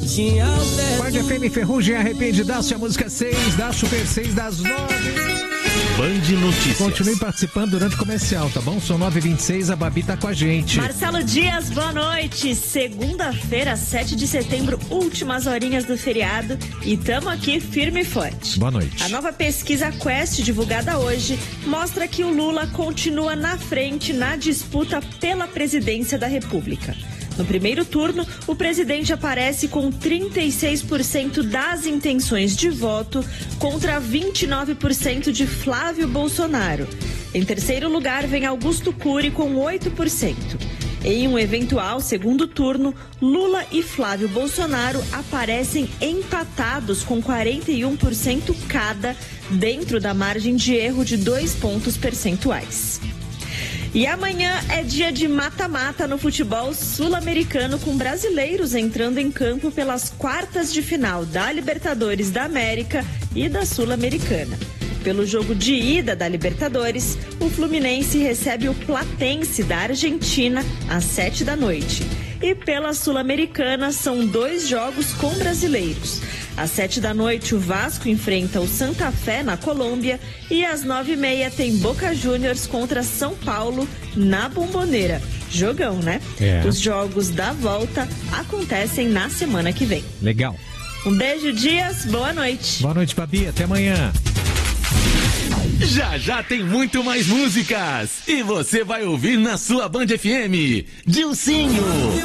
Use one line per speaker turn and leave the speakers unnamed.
Band FM Ferrugem Arrependidaço, a música 6 da Super 6 das 9.
Band Notícias.
Continue participando durante o comercial, tá bom? São 9h26, a Babi tá com a gente.
Marcelo Dias, boa noite. Segunda-feira, 7 de setembro, últimas horinhas do feriado e tamo aqui firme e forte.
Boa noite.
A nova pesquisa Quest, divulgada hoje, mostra que o Lula continua na frente na disputa pela presidência da República. No primeiro turno, o presidente aparece com 36% das intenções de voto contra 29% de Flávio Bolsonaro. Em terceiro lugar, vem Augusto Cury com 8%. Em um eventual segundo turno, Lula e Flávio Bolsonaro aparecem empatados com 41% cada, dentro da margem de erro de 2 pontos percentuais. E amanhã é dia de mata-mata no futebol sul-americano, com brasileiros entrando em campo pelas quartas de final da Libertadores da América e da Sul-Americana. Pelo jogo de ida da Libertadores, o Fluminense recebe o Platense da Argentina às 7 da noite. E pela Sul-Americana são 2 jogos com brasileiros. Às 7 da noite, o Vasco enfrenta o Santa Fé na Colômbia e às 9h30 tem Boca Juniors contra São Paulo na Bombonera. Jogão, né? Os jogos da volta acontecem na semana que vem.
Legal.
Um beijo, Dias. Boa noite.
Boa noite, Babi. Até amanhã.
Já já tem muito mais músicas e você vai ouvir na sua Band FM. Dilcinho.